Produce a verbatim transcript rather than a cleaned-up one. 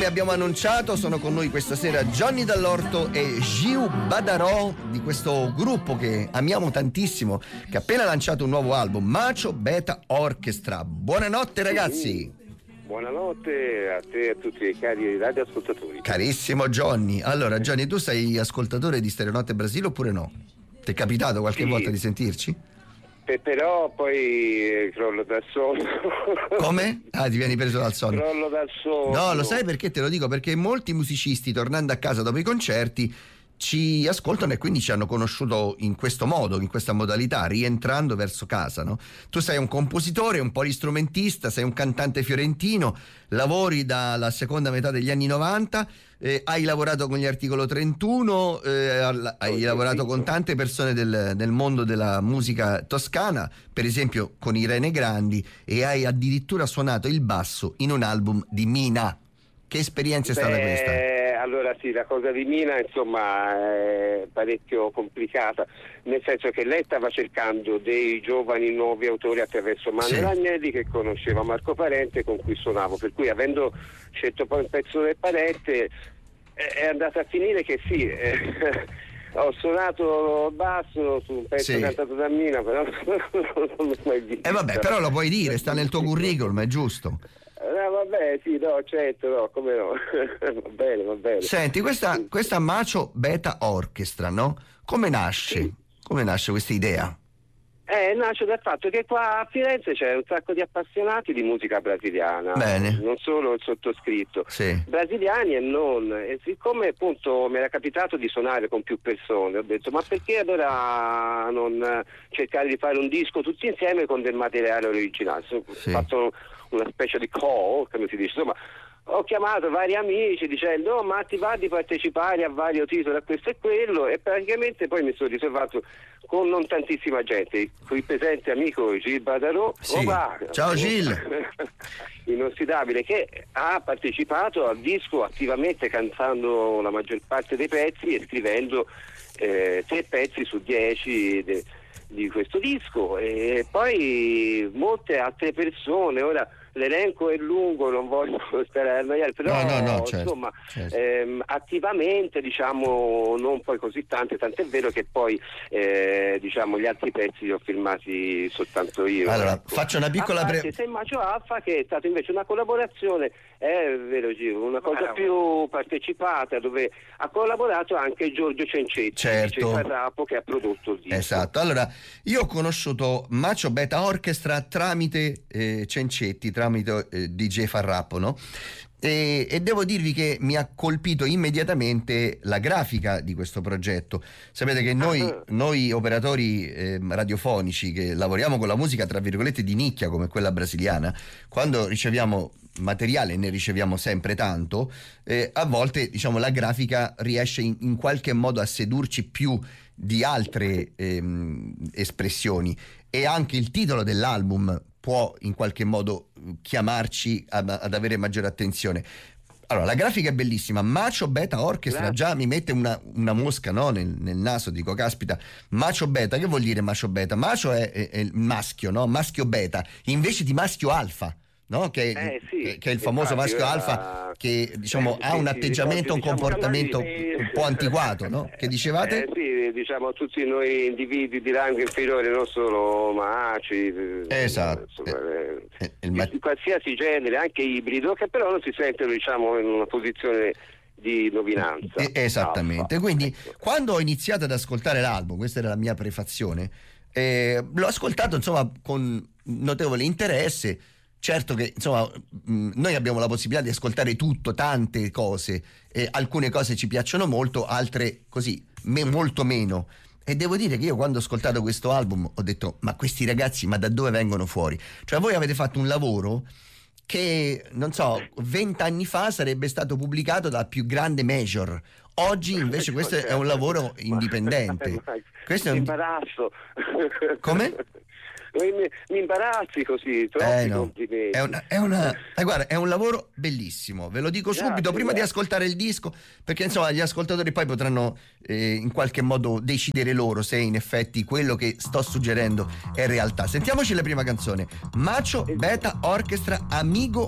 Come abbiamo annunciato, sono con noi questa sera Johnny Dall'Orto e Gil Badarò di questo gruppo che amiamo tantissimo, che ha appena lanciato un nuovo album, Macho Beta Orchestra. Buonanotte ragazzi. Buonanotte a te e a tutti i cari radioascoltatori. Carissimo Johnny. Allora Johnny, tu sei ascoltatore di Stereonotte Brasile oppure no? Ti è capitato qualche Sì. volta di sentirci? Pe- però poi crollo dal sonno. Come? Ah, ti vieni preso dal sonno. Crollo dal sonno. No, lo sai perché te lo dico? Perché molti musicisti, tornando a casa dopo i concerti, ci ascoltano e quindi ci hanno conosciuto in questo modo, in questa modalità, rientrando verso casa, no? Tu sei un compositore, un polistrumentista, sei un cantante fiorentino, lavori dalla seconda metà degli anni novanta, eh, hai lavorato con gli Articolo trentuno, eh, hai hai lavorato con tante persone del, del mondo della musica toscana, per esempio con Irene Grandi, e hai addirittura suonato il basso in un album di Mina. Che esperienza è stata Beh, questa? Allora sì, la cosa di Mina insomma è parecchio complicata, nel senso che lei stava cercando dei giovani nuovi autori attraverso Manuel Sì. Agnelli, che conosceva Marco Parente, con cui suonavo, per cui avendo scelto poi un pezzo del Parente eh, è andata a finire che sì, eh, ho suonato basso su un pezzo Sì. cantato da Mina, però non l'ho mai visto. Eh vabbè, però lo puoi dire, sta nel tuo curriculum, è giusto. No, vabbè, sì, no, certo, no, come no. Va bene, va bene. Senti, questa, questa Macho Beta Orchestra, no? Come nasce? Sì. Come nasce questa idea? Eh, nasce dal fatto che qua a Firenze c'è un sacco di appassionati di musica brasiliana. Bene. Non solo il sottoscritto. Sì. Brasiliani e non. E siccome appunto mi era capitato di suonare con più persone, ho detto ma perché allora non cercare di fare un disco tutti insieme con del materiale originale? Ho Sì. fatto una specie di call, come si dice, insomma. Ho chiamato vari amici dicendo oh, ma ti va di partecipare a vario titolo, a questo e quello, e praticamente poi mi sono riservato con non tantissima gente, qui presente amico Gil Badarò. Sì. Oh, va, Ciao Gil. inossidabile, che ha partecipato al disco attivamente, cantando la maggior parte dei pezzi e scrivendo eh, tre pezzi su dieci de, di questo disco, e poi molte altre persone. Ora l'elenco è lungo, non voglio stare a annoiare, però No, no, no, certo, insomma certo. Ehm, attivamente, diciamo, non poi così tante, tant'è vero che poi eh, diciamo gli altri pezzi li ho filmati soltanto io. Allora, ecco. faccio una piccola A pre- parte Se Macho Alfa, che è stata invece una collaborazione, è vero Giro, una cosa più partecipata, dove ha collaborato anche Giorgio Cencetti, Certo. D J Farrapo, che ha prodotto il disco. Esatto, allora io ho conosciuto Macho Beta Orchestra tramite eh, Cencetti, tramite eh, D J Farrapo, no? E, e devo dirvi che mi ha colpito immediatamente la grafica di questo progetto. Sapete che noi, Ah. noi operatori eh, radiofonici che lavoriamo con la musica tra virgolette di nicchia come quella brasiliana, quando riceviamo materiale, ne riceviamo sempre tanto, eh, a volte diciamo la grafica riesce in, in qualche modo a sedurci più di altre ehm, espressioni, e anche il titolo dell'album può in qualche modo chiamarci ad, ad avere maggiore attenzione. Allora, la grafica è bellissima. Macho Beta Orchestra, Grazie. già mi mette una, una mosca, no, nel, nel naso, dico caspita. Macho Beta, che vuol dire Macho Beta? Macho è, è, è il maschio, no? Maschio beta, invece di maschio alfa, no? Che, Eh, sì, che, che è il famoso infatti, maschio ora- alfa, che diciamo Eh, ha sì, un sì, atteggiamento, un oggi, diciamo, comportamento canali- un po' antiquato, no? Che dicevate? Eh, sì, diciamo tutti noi individui di rango inferiore, non solo maci, eh, Esatto. insomma, eh, Eh, il di ma- qualsiasi genere, anche ibrido, che però non si sentono, diciamo, in una posizione di dominanza. Eh, Esattamente, Alfa. quindi Ecco. quando ho iniziato ad ascoltare l'album, questa era la mia prefazione, eh, l'ho ascoltato insomma con notevole interesse. Certo che insomma mh, noi abbiamo la possibilità di ascoltare tutto, tante cose, eh, alcune cose ci piacciono molto, altre così me- molto meno. E devo dire che io quando ho ascoltato questo album ho detto ma questi ragazzi ma da dove vengono fuori? Cioè voi avete fatto un lavoro che non so, vent'anni fa sarebbe stato pubblicato dal più grande major. Oggi invece questo è un lavoro indipendente. Questo è un... imbarazzo. Come? Mi, mi imbarazzi così, troppi Eh no, complimenti. è una, è una eh, guarda, è un lavoro bellissimo, ve lo dico Grazie, subito prima di grazie. ascoltare il disco, perché insomma gli ascoltatori poi potranno eh, in qualche modo decidere loro se in effetti quello che sto suggerendo è realtà. Sentiamoci la prima canzone, Macho Beta Orchestra, Amigo